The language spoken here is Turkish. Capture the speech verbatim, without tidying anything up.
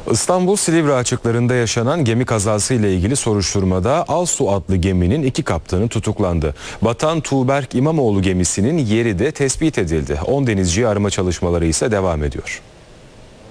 İstanbul Silivri açıklarında yaşanan gemi kazası ile ilgili soruşturmada Alsu adlı geminin iki kaptanı tutuklandı. Batan Tuğberk İmamoğlu gemisinin yeri de tespit edildi. on denizciyi arama çalışmaları ise devam ediyor.